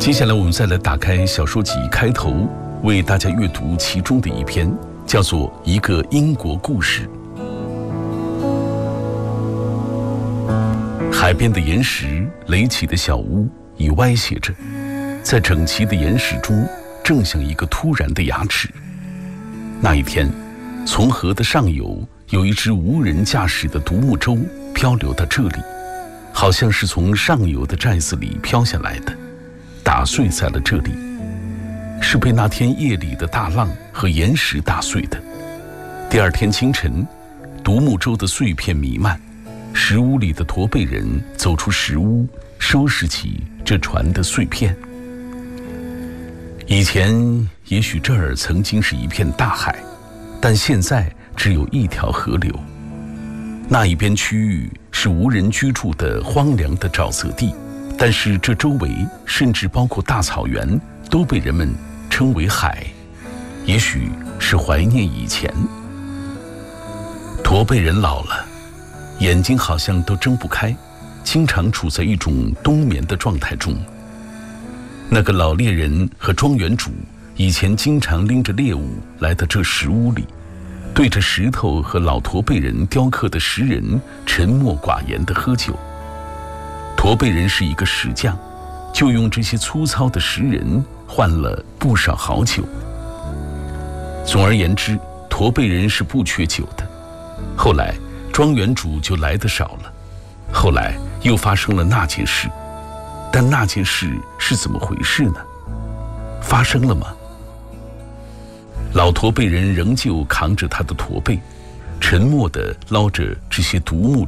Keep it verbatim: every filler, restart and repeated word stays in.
接下来我们再来打开小说集开头，为大家阅读其中的一篇，叫做《一个英国故事》。海边的岩石垒起的小屋已歪斜着，在整齐的岩石中正像一个突然的牙齿。那一天，从河的上游有一只无人驾驶的独木舟漂流到这里，好像是从上游的寨子里飘下来的，打碎在了这里，是被那天夜里的大浪和岩石打碎的。第二天清晨，独木舟的碎片弥漫，石屋里的驼背人走出石屋，收拾起这船的碎片。以前也许这儿曾经是一片大海，但现在只有一条河流。那一边区域是无人居住的荒凉的沼泽地，但是这周围甚至包括大草原都被人们称为海，也许是怀念以前。驼背人老了，眼睛好像都睁不开，经常处在一种冬眠的状态中。那个老猎人和庄园主以前经常拎着猎物来到这石屋里，对着石头和老驼背人雕刻的石人沉默寡言地喝酒。驼背人是一个石匠，就用这些粗糙的石人换了不少好酒。总而言之，驼背人是不缺酒的。后来庄园主就来得少了，后来又发生了那件事，但那件事是怎么回事呢？发生了吗？老驼背人仍旧扛着他的驼背，沉默地捞着这些独木